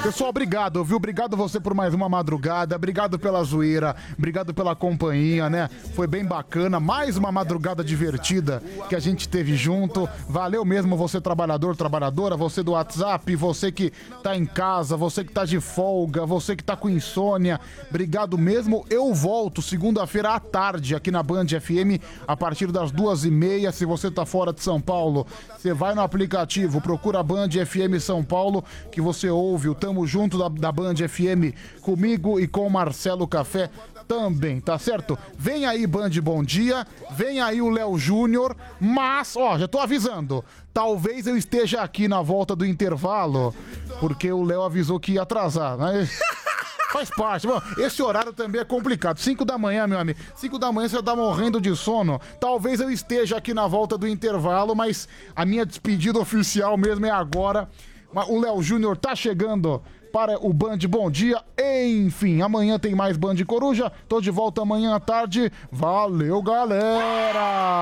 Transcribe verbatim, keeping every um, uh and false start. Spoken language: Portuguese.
Pessoal, obrigado, viu? Obrigado você por mais uma madrugada, obrigado pela zoeira, obrigado pela companhia, né? Foi bem bacana, mais uma madrugada divertida que a gente teve junto. Valeu mesmo você trabalhador, trabalhadora, você do WhatsApp, você que tá em casa, você que tá de folga, você que tá com insônia. Obrigado mesmo. Eu volto segunda-feira à tarde aqui na Band F M a partir das duas e meia. Se você tá fora de São Paulo, você vai no aplicativo, procura a Band F M São Paulo que você ouve o Tamo Junto da, da Band F M comigo e com o Marcelo Café também, tá certo? Vem aí Band Bom Dia, vem aí o Léo Júnior, mas, ó, já tô avisando, talvez eu esteja aqui na volta do intervalo, porque o Léo avisou que ia atrasar, né? Faz parte. Bom, esse horário também é complicado. cinco da manhã, meu amigo. cinco da manhã você tá morrendo de sono. Talvez eu esteja aqui na volta do intervalo, mas a minha despedida oficial mesmo é agora. O Léo Júnior tá chegando para o Band Bom Dia. Enfim, amanhã tem mais Band Coruja. Tô de volta amanhã à tarde. Valeu, galera!